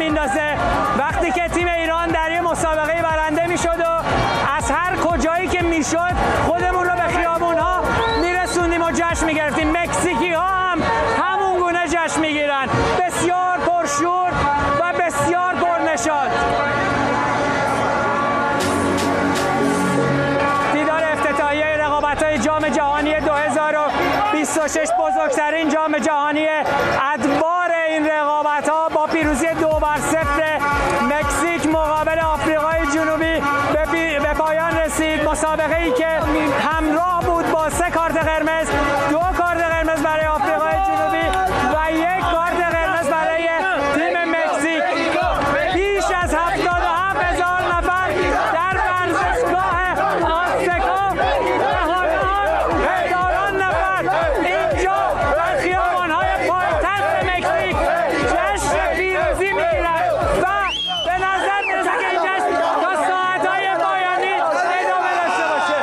میندازه وقتی که تیم ایران در یه مسابقه برنده میشد و از هر کجایی که میشد خودمون رو به خیابون‌ها میرسوندیم و جشن میگرفتیم. مکزیکی‌ها هم همون گونه جشن میگیرن، بسیار پرشور و بسیار پرنشاط. دیدار افتتاحیه رقابت‌های جام جهانی 2026 بزرگترین جام جهانی ادوار این رقابت‌ها با پیروزی 2-0 مکزیک مقابل آفریقای جنوبی به پایان رسید. مسابقه‌ای که همراه بود با 3 کارت قرمز، 2 کارت قرمز برای آفریقای جنوبی و 1 کارت قرمز برای تیم مکزیک. بیش از 77,000 نفر در ورزشگاه آزتکا، هزاران نفر اینجا در خیابان‌های پایتخت مکزیک جشن پیروزی می‌گیرند و به نظر می‌رسه که این جشن تا ساعت‌های پایانی ادامه داشته باشه.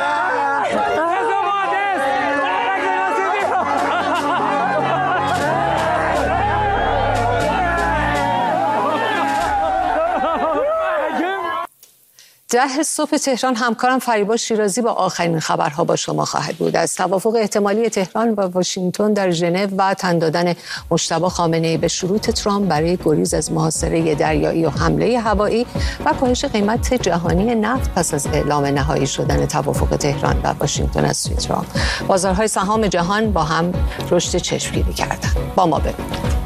ده صبح تهران همکارم فریبا شیرازی با آخرین خبرها با شما خواهد بود. از توافق احتمالی تهران و واشنگتن در ژنو و تن دادن مجتبی خامنه‌ای به شروط ترامپ برای گریز از محاصره دریایی و حمله هوایی و کاهش قیمت جهانی نفت پس از اعلام نهایی شدن توافق تهران و واشنگتن از سوی ترامپ، بازارهای سهام جهان با هم رشد چشمگیری کردند. با ما ببینید.